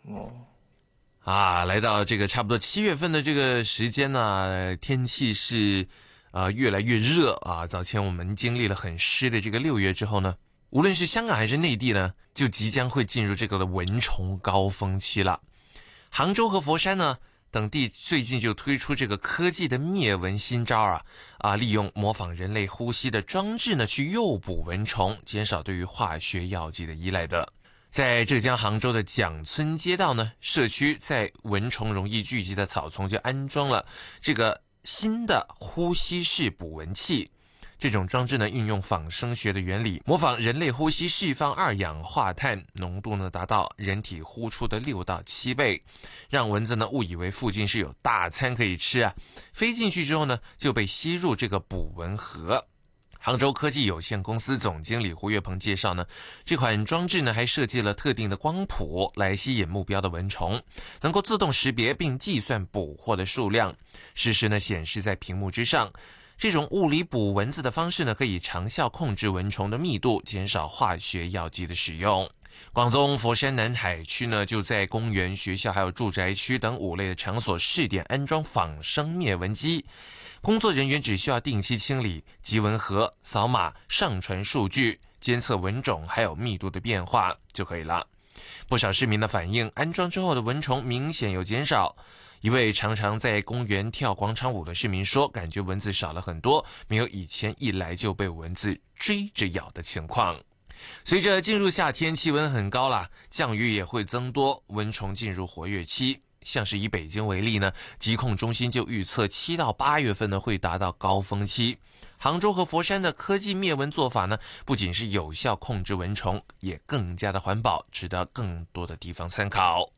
来到这个差不多7月份的这个时间呢，天气是越来越热啊。早前我们经历了很湿的这个6月之后呢，无论是香港还是内地呢，就即将会进入这个的蚊虫高峰期了。杭州和佛山呢等地最近就推出这个科技的灭蚊新招利用模仿人类呼吸的装置呢去诱捕蚊虫，减少对于化学药剂的依赖的。在浙江杭州的蒋村街道呢，社区在蚊虫容易聚集的草丛就安装了这个新的呼吸式捕蚊器。这种装置呢，运用仿生学的原理，模仿人类呼吸释放二氧化碳，浓度呢达到人体呼出的6到7倍，让蚊子呢误以为附近是有大餐可以吃飞进去之后呢，就被吸入这个捕蚊盒。杭州科技有限公司总经理胡月鹏介绍呢，这款装置呢还设计了特定的光谱来吸引目标的蚊虫，能够自动识别并计算捕获的数量，实时呢显示在屏幕之上。这种物理捕蚊子的方式呢，可以长效控制蚊虫的密度，减少化学药剂的使用。广东佛山南海区呢，就在公园、学校还有住宅区等5类的场所试点安装仿生灭蚊机。工作人员只需要定期清理集蚊盒，扫码上传数据，监测蚊种还有密度的变化就可以了。不少市民的反映，安装之后的蚊虫明显有减少。一位常常在公园跳广场舞的市民说，感觉蚊子少了很多，没有以前一来就被蚊子追着咬的情况。随着进入夏天，气温很高了，降雨也会增多，蚊虫进入活跃期。像是以北京为例呢，疾控中心就预测7到8月份呢会达到高峰期。杭州和佛山的科技灭蚊做法呢，不仅是有效控制蚊虫，也更加的环保，值得更多的地方参考。